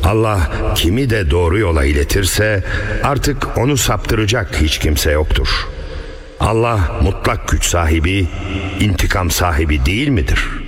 Allah kimi de doğru yola iletirse artık onu saptıracak hiç kimse yoktur. Allah mutlak güç sahibi, intikam sahibi değil midir?